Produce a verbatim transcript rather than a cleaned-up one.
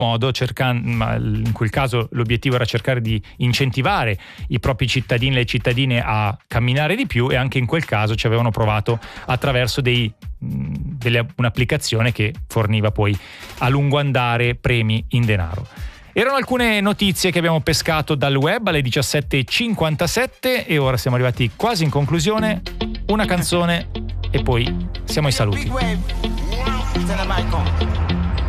modo, cercando, ma in quel caso l'obiettivo era cercare di incentivare i propri cittadini e le cittadine a camminare di più, e anche in quel caso ci avevano provato attraverso dei, delle, un'applicazione che forniva poi a lungo andare premi in denaro. Erano alcune notizie che abbiamo pescato dal web alle diciassette e cinquantasette e ora siamo arrivati quasi in conclusione. Una canzone e poi siamo ai saluti.